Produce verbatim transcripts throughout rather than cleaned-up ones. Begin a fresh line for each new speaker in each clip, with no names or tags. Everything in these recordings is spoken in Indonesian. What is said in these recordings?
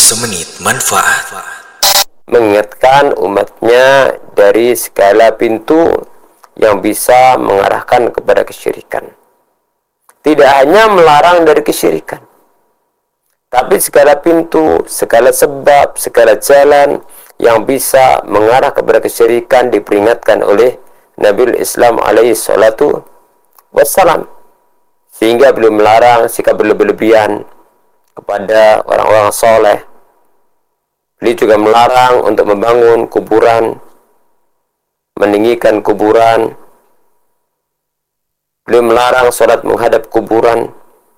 Semenit manfaat.
Mengingatkan umatnya dari segala pintu yang bisa mengarahkan kepada kesyirikan. Tidak hanya melarang dari kesyirikan, tapi segala pintu, segala sebab, segala jalan yang bisa mengarah kepada kesyirikan diperingatkan oleh Nabi Islam alaihi salatu wassalam. Sehingga beliau melarang sikap berlebihan kepada orang-orang soleh. Beliau juga melarang untuk membangun kuburan, meninggikan kuburan. Beliau melarang sholat menghadap kuburan.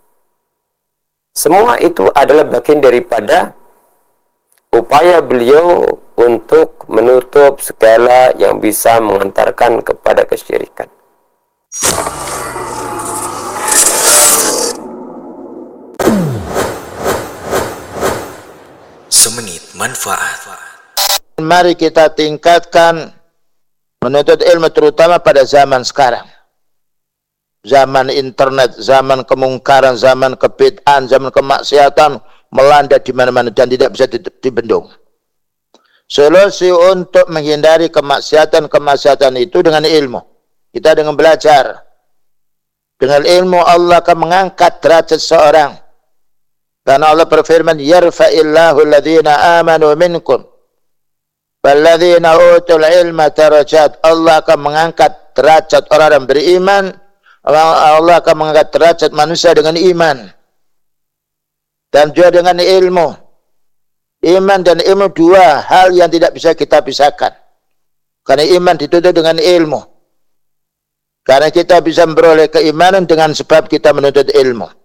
Semua itu adalah bagian daripada upaya beliau untuk menutup segala yang bisa mengantarkan kepada kesyirikan.
Semenit manfaat.
Mari kita tingkatkan menuntut ilmu terutama pada zaman sekarang. Zaman internet, zaman kemungkaran, zaman kebid'ahan, zaman kemaksiatan melanda di mana-mana dan tidak bisa dibendung. Solusi untuk menghindari kemaksiatan-kemaksiatan itu dengan ilmu. Kita dengan belajar. Dengan ilmu Allah akan mengangkat derajat seorang. Karena Allah berfirman, yarfa'illahu alladhina amanu minkum walladhina utul ilma darajat. Allah akan mengangkat derajat orang yang beriman. Allah akan mengangkat derajat manusia dengan iman. Dan juga dengan ilmu. Iman dan ilmu dua hal yang tidak bisa kita pisahkan. Karena iman dituntut dengan ilmu. Karena kita bisa memperoleh keimanan dengan sebab kita menuntut ilmu.